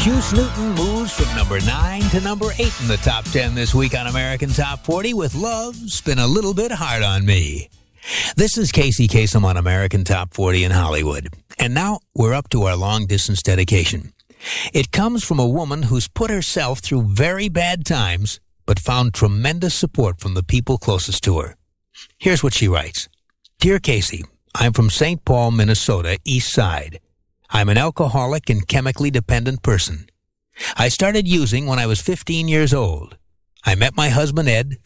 Juice Newton moves from number 9 to number 8 in the top 10 this week on American Top 40 with Love's Been a Little Bit Hard on Me. This is Casey Kasem on American Top 40 in Hollywood. And now we're up to our long-distance dedication. It comes from a woman who's put herself through very bad times, but found tremendous support from the people closest to her. Here's what she writes. Dear Casey, I'm from St. Paul, Minnesota, East Side. I'm an alcoholic and chemically dependent person. I started using when I was 15 years old. I met my husband, Ed,